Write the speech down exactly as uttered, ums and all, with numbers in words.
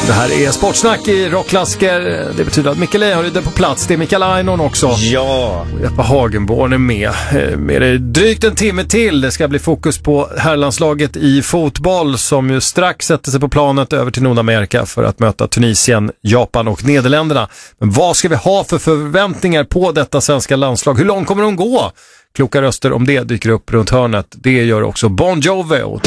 Det här är Sportsnack i Rockklassiker. Det betyder att Mikael Leijonhufvud är på plats. Det är Mikael Ainon också. Ja. Och Jeppe Hagenborn är med. Med det drygt en timme till. Det ska bli fokus på herrlandslaget i fotboll som ju strax sätter sig på planet över till Nordamerika för att möta Tunisien, Japan och Nederländerna. Men vad ska vi ha för förväntningar på detta svenska landslag? Hur långt kommer de gå? Kloka röster om det dyker upp runt hörnet. Det gör också Bon Jovi.